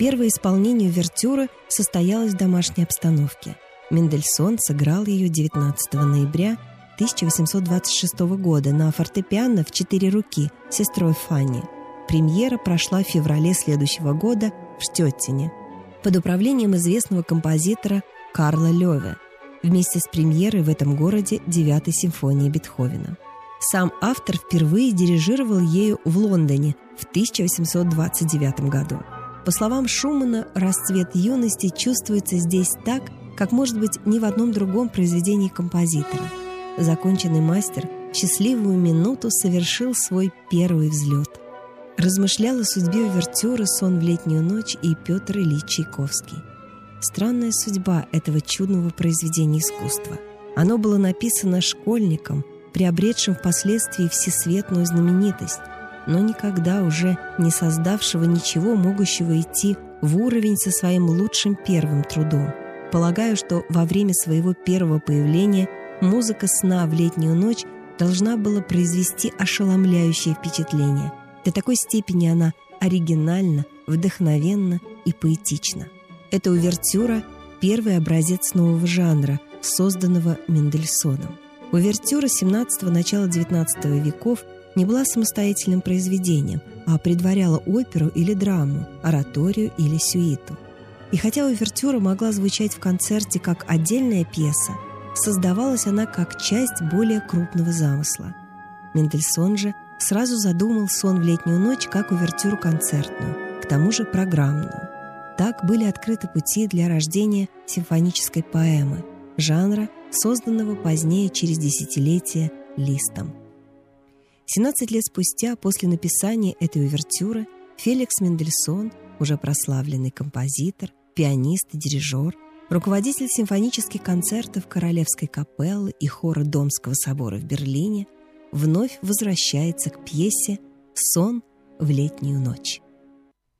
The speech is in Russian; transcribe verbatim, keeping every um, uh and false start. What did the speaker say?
Первое исполнение увертюры состоялось в домашней обстановке. Мендельсон сыграл ее девятнадцатого ноября тысяча восемьсот двадцать шестого года на фортепиано в четыре руки с сестрой Фанни. Премьера прошла в феврале следующего года в Штеттине под управлением известного композитора Карла Лёве вместе с премьерой в этом городе девятой симфонии Бетховена. Сам автор впервые дирижировал ею в Лондоне в тысяча восемьсот двадцать девятом году. По словам Шумана, расцвет юности чувствуется здесь так, как, может быть, ни в одном другом произведении композитора. Законченный мастер в счастливую минуту совершил свой первый взлет. Размышлял о судьбе увертюры «Сон в летнюю ночь» и Петр Ильич Чайковский. Странная судьба этого чудного произведения искусства. Оно было написано школьником, приобретшим впоследствии всесветную знаменитость, но никогда уже не создавшего ничего, могущего идти в уровень со своим лучшим первым трудом. Полагаю, что во время своего первого появления музыка «Сна в летнюю ночь» должна была произвести ошеломляющее впечатление. До такой степени она оригинальна, вдохновенна и поэтична. Эта увертюра – первый образец нового жанра, созданного Мендельсоном. Увертюра семнадцатого – начала девятнадцатого веков не была самостоятельным произведением, а предваряла оперу или драму, ораторию или сюиту. И хотя увертюра могла звучать в концерте как отдельная пьеса, создавалась она как часть более крупного замысла. Мендельсон же сразу задумал «Сон в летнюю ночь» как увертюру концертную, к тому же программную. Так были открыты пути для рождения симфонической поэмы, жанра, созданного позднее через десятилетия Листом. семнадцать лет спустя, после написания этой увертюры, Феликс Мендельсон, уже прославленный композитор, пианист и дирижер, руководитель симфонических концертов Королевской капеллы и хора Домского собора в Берлине, вновь возвращается к пьесе «Сон в летнюю ночь».